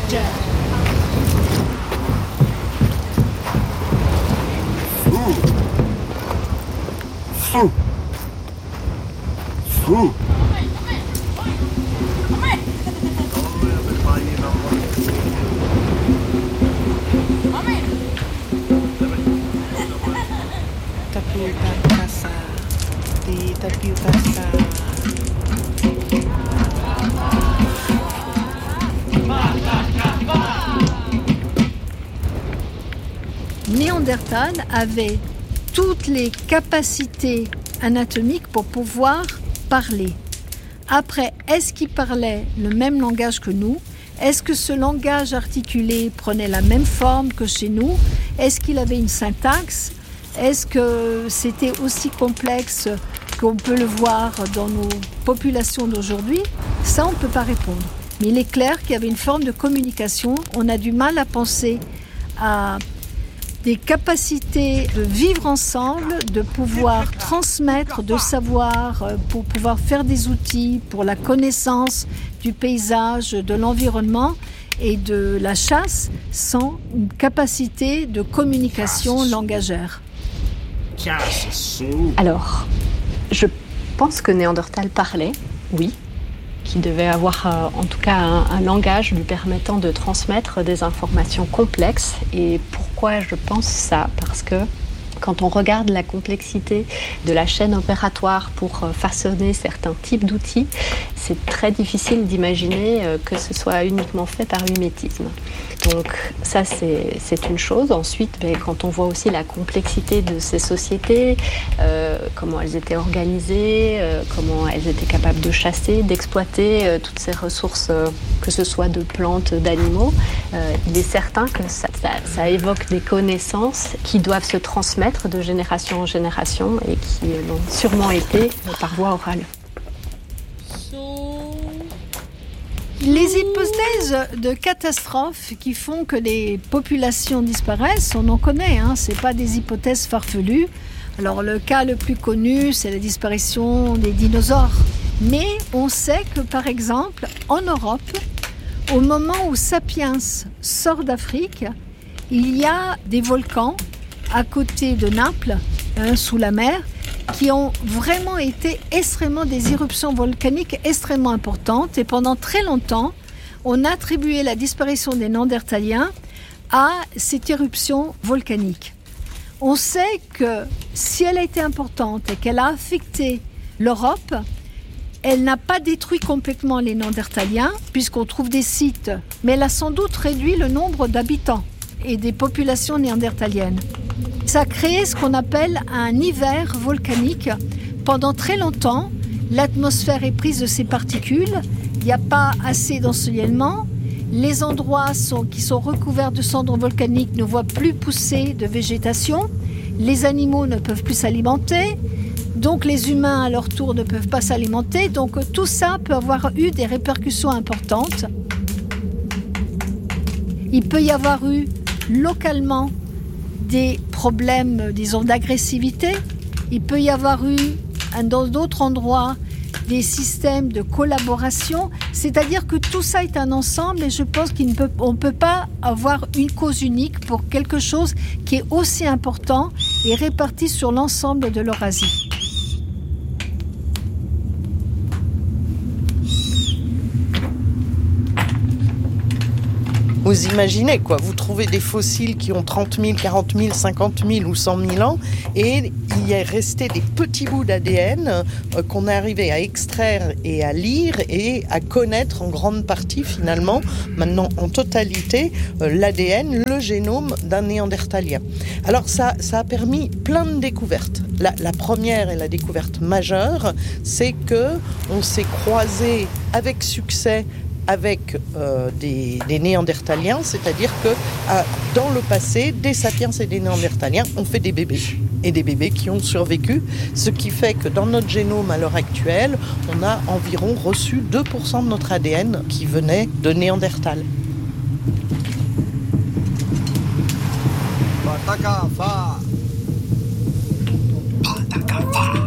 Néandertal avait toutes les capacités anatomiques pour pouvoir parler. Après, est-ce qu'il parlait le même langage que nous ? Est-ce que ce langage articulé prenait la même forme que chez nous ? Est-ce qu'il avait une syntaxe ? Est-ce que c'était aussi complexe qu'on peut le voir dans nos populations d'aujourd'hui ? Ça, on ne peut pas répondre. Mais il est clair qu'il y avait une forme de communication. On a du mal à penser à des capacités de vivre ensemble, de pouvoir transmettre, de savoir, pour pouvoir faire des outils pour la connaissance du paysage, de l'environnement et de la chasse sans une capacité de communication langagère. Alors, je pense que Néandertal parlait, oui, qu'il devait avoir en tout cas un langage lui permettant de transmettre des informations complexes. Et pourquoi je pense ça ? Parce que quand on regarde la complexité de la chaîne opératoire pour façonner certains types d'outils, c'est très difficile d'imaginer que ce soit uniquement fait par mimétisme. Donc ça, c'est une chose. Ensuite, quand on voit aussi la complexité de ces sociétés, comment elles étaient organisées, comment elles étaient capables de chasser, d'exploiter toutes ces ressources, que ce soit de plantes, d'animaux, il est certain que ça évoque des connaissances qui doivent se transmettre de génération en génération et qui l'ont sûrement été par voie orale. Les hypothèses de catastrophes qui font que les populations disparaissent, on en connaît, ce n'est pas des hypothèses farfelues. Alors le cas le plus connu, c'est la disparition des dinosaures. Mais on sait que par exemple, en Europe, au moment où Sapiens sort d'Afrique, il y a des volcans à côté de Naples, sous la mer, qui ont vraiment été extrêmement des éruptions volcaniques extrêmement importantes. Et pendant très longtemps, on a attribué la disparition des Néandertaliens à cette éruption volcanique. On sait que si elle a été importante et qu'elle a affecté l'Europe, elle n'a pas détruit complètement les Néandertaliens, puisqu'on trouve des sites, mais elle a sans doute réduit le nombre d'habitants et des populations néandertaliennes. Ça a créé ce qu'on appelle un hiver volcanique. Pendant très longtemps, l'atmosphère est prise de ces particules, il n'y a pas assez d'ensoleillement, les endroits qui sont recouverts de cendres volcaniques ne voient plus pousser de végétation, les animaux ne peuvent plus s'alimenter, donc les humains à leur tour ne peuvent pas s'alimenter, donc tout ça peut avoir eu des répercussions importantes. Il peut y avoir eu localement des problèmes, disons, d'agressivité. Il peut y avoir eu, dans d'autres endroits, des systèmes de collaboration. C'est-à-dire que tout ça est un ensemble et je pense qu'on ne peut pas avoir une cause unique pour quelque chose qui est aussi important et réparti sur l'ensemble de l'Eurasie. Vous imaginez, quoi, vous trouvez des fossiles qui ont 30 000, 40 000, 50 000 ou 100 000 ans et il y est resté des petits bouts d'ADN qu'on est arrivé à extraire et à lire et à connaître en grande partie finalement, maintenant en totalité, l'ADN, le génome d'un néandertalien. Alors ça a permis plein de découvertes. La première et la découverte majeure, c'est qu'on s'est croisé avec succès avec des néandertaliens, c'est-à-dire que dans le passé, des sapiens et des néandertaliens ont fait des bébés, et des bébés qui ont survécu, ce qui fait que dans notre génome à l'heure actuelle, on a environ reçu 2% de notre ADN qui venait de Néandertal. Patakafa.